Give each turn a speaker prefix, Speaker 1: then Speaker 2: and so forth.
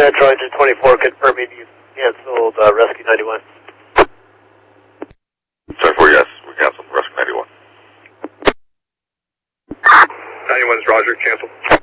Speaker 1: Dispatch, Roger 24, confirming you canceled Rescue 91.
Speaker 2: 24, yes, we canceled Rescue 91.
Speaker 3: 91's Roger, canceled.